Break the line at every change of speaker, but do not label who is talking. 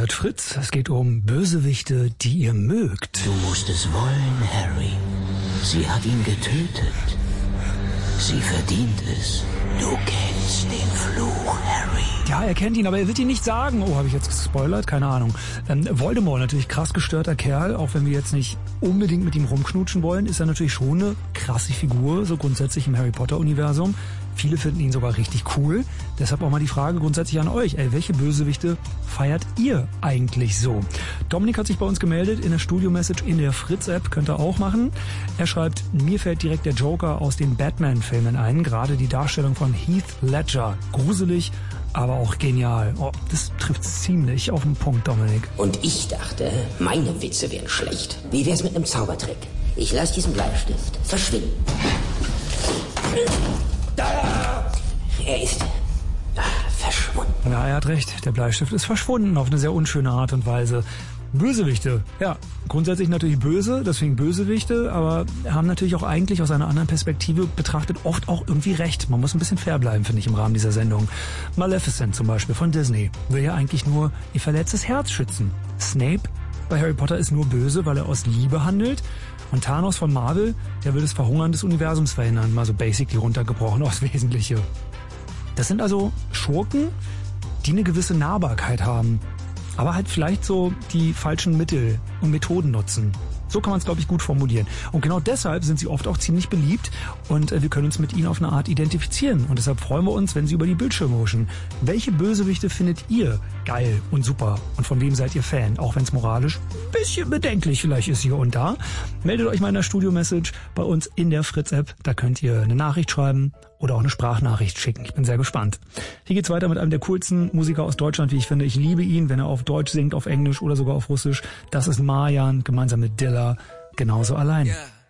hört Fritz. Es geht um Bösewichte, die ihr mögt.
Du musst es wollen, Harry. Sie hat ihn getötet. Sie verdient es. Du kennst den Fluch, Harry.
Ja, er kennt ihn, aber er wird ihn nicht sagen. Oh, habe ich jetzt gespoilert? Keine Ahnung. Voldemort, natürlich krass gestörter Kerl. Auch wenn wir jetzt nicht unbedingt mit ihm rumknutschen wollen, ist er natürlich schon eine krasse Figur, so grundsätzlich im Harry Potter-Universum. Viele finden ihn sogar richtig cool. Deshalb auch mal die Frage grundsätzlich an euch. Welche Bösewichte feiert ihr eigentlich so? Dominik hat sich bei uns gemeldet in der Studio-Message in der Fritz-App. Könnt ihr auch machen. Er schreibt, mir fällt direkt der Joker aus den Batman-Filmen ein. Gerade die Darstellung von Heath Ledger. Gruselig, aber auch genial. Oh, das trifft ziemlich auf den Punkt, Dominik.
Und ich dachte, meine Witze wären schlecht. Wie wär's mit einem Zaubertrick? Ich lasse diesen Bleistift verschwinden. Da! Er ist verschwunden.
Ja, er hat recht. Der Bleistift ist verschwunden auf eine sehr unschöne Art und Weise. Bösewichte. Ja, grundsätzlich natürlich böse, deswegen Bösewichte, aber haben natürlich auch eigentlich aus einer anderen Perspektive betrachtet oft auch irgendwie recht. Man muss ein bisschen fair bleiben, finde ich, im Rahmen dieser Sendung. Maleficent zum Beispiel von Disney will ja eigentlich nur ihr verletztes Herz schützen. Snape bei Harry Potter ist nur böse, weil er aus Liebe handelt. Und Thanos von Marvel, der will das Verhungern des Universums verhindern, mal so basically runtergebrochen aufs Wesentliche. Das sind also Schurken, die eine gewisse Nahbarkeit haben, aber halt vielleicht so die falschen Mittel und Methoden nutzen. So kann man es, glaube ich, gut formulieren. Und genau deshalb sind sie oft auch ziemlich beliebt und wir können uns mit ihnen auf eine Art identifizieren. Und deshalb freuen wir uns, wenn sie über die Bildschirme huschen. Welche Bösewichte findet ihr geil und super? Und von wem seid ihr Fan? Auch wenn es moralisch ein bisschen bedenklich vielleicht ist hier und da. Meldet euch mal in der Studio-Message bei uns in der Fritz-App. Da könnt ihr eine Nachricht schreiben oder auch eine Sprachnachricht schicken. Ich bin sehr gespannt. Hier geht's weiter mit einem der coolsten Musiker aus Deutschland, wie ich finde. Ich liebe ihn, wenn er auf Deutsch singt, auf Englisch oder sogar auf Russisch. Das ist Marjan, gemeinsam mit Dilla, genauso allein.
Yeah.